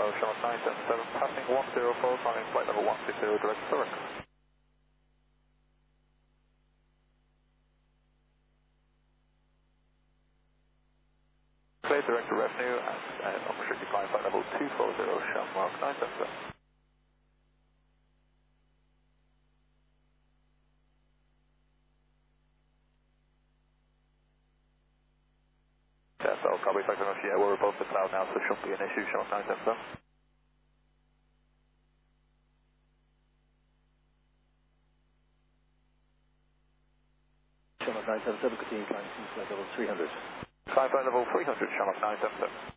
Hello, Shark 977, passing 104, climbing flight level 120, direct Zurich. Clear direct to revenue and unrestricted climb flight level 240, Shark 977. Yeah, so copy, thank you very much. Yeah, we're above the cloud now, so there shouldn't be an issue, Shark 977. Shark 977, continue climb to flight level 300. Climb flight level 300, Shark 977.